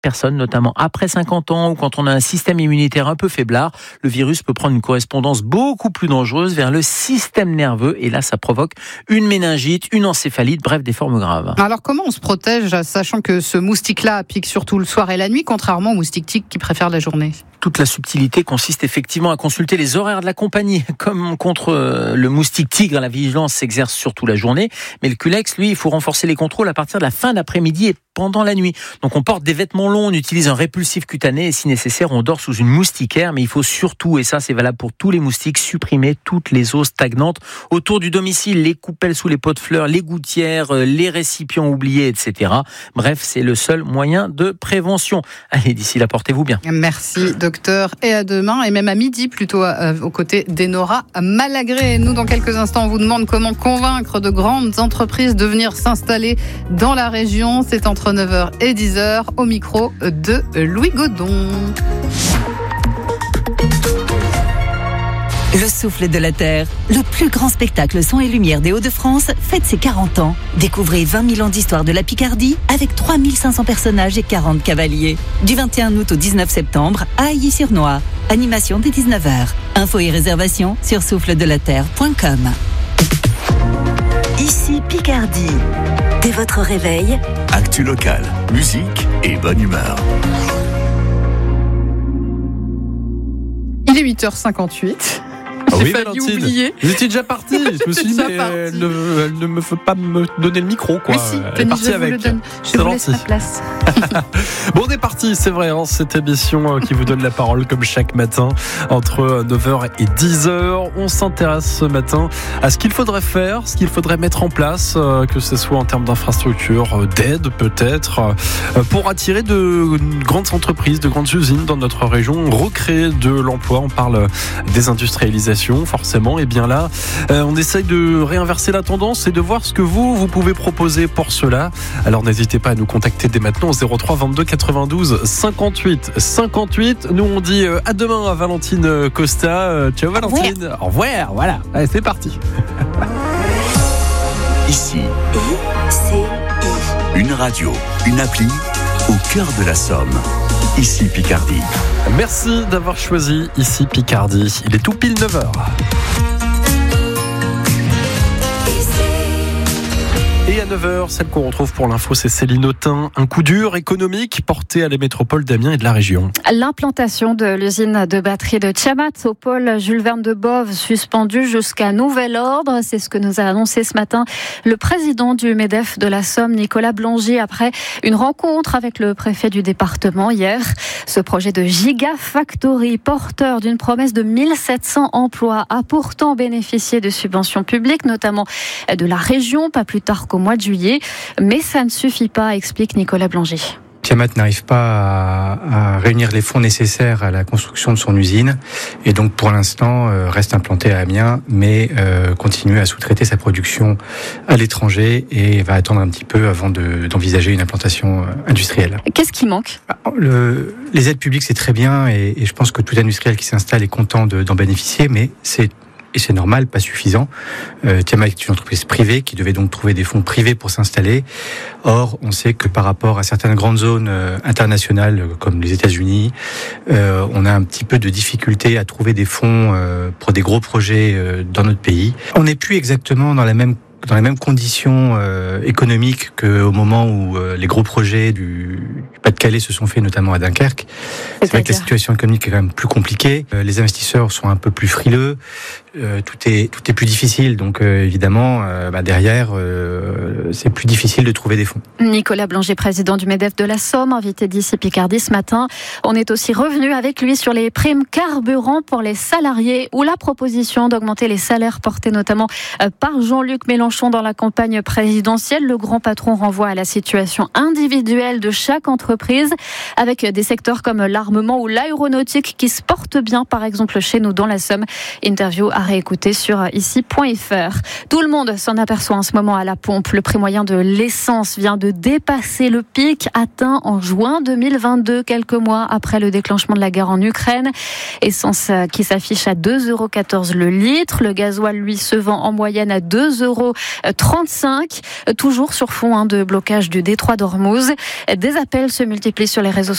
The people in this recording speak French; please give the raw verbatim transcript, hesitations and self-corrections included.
personnes, notamment après cinquante ans ou quand on a un système immunitaire un peu faiblard. Le virus peut prendre une correspondance beaucoup plus dangereuse vers le système nerveux et là, ça provoque une méningite, une encéphalite, bref, des formes graves. Alors comment on se protège, sachant que ce moustique-là pique surtout le soir et la nuit, contrairement au moustique tique qui préfère la journée ? Toute la subtilité consiste effectivement à consulter les horaires de la compagnie. Comme contre le moustique tigre, la vigilance s'exerce surtout la journée. Mais le Culex, lui, il faut renforcer les contrôles à partir de la fin d'après-midi et pendant la nuit. Donc on porte des vêtements longs, on utilise un répulsif cutané et si nécessaire, on dort sous une moustiquaire. Mais il faut surtout, et ça c'est valable pour tous les moustiques, supprimer toutes les eaux stagnantes autour du domicile, les coupelles sous les pots de fleurs, les gouttières, les récipients oubliés, et cetera. Bref, c'est le seul moyen de prévention. Allez, d'ici là, portez-vous bien. Merci, docteur. Et à demain, et même à midi plutôt, euh, aux côtés d'Enora Malagré. Nous, dans quelques instants, on vous demande comment convaincre de grandes entreprises de venir s'installer dans la région. C'est entre neuf heures et dix heures au micro de Louis Godon. Le souffle de la Terre, le plus grand spectacle son et lumière des Hauts-de-France, fête ses quarante ans. Découvrez vingt mille ans d'histoire de la Picardie avec trois mille cinq cents personnages et quarante cavaliers. Du vingt et un août au dix-neuf septembre à Ailly-sur-Noix. Animation dès dix-neuf heures. Infos et réservations sur souffle de la terre point com. Ici Picardie. Dès votre réveil, actu locale, musique et bonne humeur. Il est huit heures cinquante-huit. Ah J'ai oui, failli Valentine, oublier. vous étiez déjà partie. Je me suis dit, mais elle ne, elle ne me fait pas me donner le micro, quoi. Mais si, elle tenez, est partie je avec. vous le donne. Je vous laisse la place. Bon, on est parti, c'est vrai, hein, cette émission qui vous donne la parole comme chaque matin entre neuf heures et dix heures. On s'intéresse ce matin à ce qu'il faudrait faire, ce qu'il faudrait mettre en place, euh, que ce soit en termes d'infrastructures, euh, d'aide peut-être, euh, pour attirer de grandes entreprises, de grandes usines dans notre région, recréer de l'emploi. On parle désindustrialisation, forcément. Et bien là, euh, on essaye de réinverser la tendance et de voir ce que vous, vous pouvez proposer pour cela. Alors n'hésitez pas à nous contacter dès maintenant au zéro trois vingt-deux quatre-vingt-douze cinquante-huit cinquante-huit. Nous on dit euh, à demain à Valentine Costa. Euh, ciao Valentine. Au revoir. Voilà. Allez, c'est parti. Ici, I C I. une radio, une appli au cœur de la Somme. Ici Picardie. Merci d'avoir choisi Ici Picardie. Il est tout pile neuf heures. Et à neuf heures, celle qu'on retrouve pour l'info, c'est Céline Autain. Un coup dur économique porté à la métropole d'Amiens et de la région. L'implantation de l'usine de batterie de Tiamat au pôle Jules Verne de Boves suspendue jusqu'à nouvel ordre. C'est ce que nous a annoncé ce matin le président du MEDEF de la Somme, Nicolas Blangy, après une rencontre avec le préfet du département hier. Ce projet de Gigafactory, porteur d'une promesse de mille sept cents emplois, a pourtant bénéficié de subventions publiques, notamment de la région, pas plus tard qu'au mois de juillet. Mais ça ne suffit pas, explique Nicolas Blangy. Tiamat n'arrive pas à, à réunir les fonds nécessaires à la construction de son usine et donc pour l'instant euh, reste implanté à Amiens mais euh, continue à sous-traiter sa production à l'étranger et va attendre un petit peu avant de, d'envisager une implantation euh, industrielle. Qu'est-ce qui manque ? Le, les aides publiques c'est très bien et, et je pense que tout industriel qui s'installe est content de, d'en bénéficier, mais c'est et c'est normal, pas suffisant. Euh, Tiamat est une entreprise privée qui devait donc trouver des fonds privés pour s'installer. Or, on sait que par rapport à certaines grandes zones euh, internationales comme les États-Unis, euh, on a un petit peu de difficulté à trouver des fonds euh, pour des gros projets euh, dans notre pays. On n'est plus exactement dans la même dans les mêmes conditions euh, économiques qu'au moment où euh, les gros projets du, du Pas-de-Calais se sont faits, notamment à Dunkerque. C'est, c'est vrai que la situation économique est quand même plus compliquée. Euh, les investisseurs sont un peu plus frileux. Euh, tout est tout est plus difficile. Donc euh, évidemment, euh, bah, derrière, euh, c'est plus difficile de trouver des fonds. Nicolas Blangy, président du MEDEF de la Somme, invité d'Ici Picardie ce matin. On est aussi revenu avec lui sur les primes carburant pour les salariés ou la proposition d'augmenter les salaires portés notamment par Jean-Luc Mélenchon dans la campagne présidentielle. Le grand patron renvoie à la situation individuelle de chaque entreprise, avec des secteurs comme l'armement ou l'aéronautique qui se portent bien, par exemple chez nous dans la Somme. Interview à réécouter sur ici point f r. Tout le monde s'en aperçoit en ce moment à la pompe. Le prix moyen de l'essence vient de dépasser le pic atteint en juin deux mille vingt-deux, quelques mois après le déclenchement de la guerre en Ukraine. Essence qui s'affiche à deux euros quatorze le litre. Le gasoil, lui, se vend en moyenne à deux euros trente-cinq, toujours sur fond hein, de blocage du détroit d'Ormuz. Des appels se multiplient sur les réseaux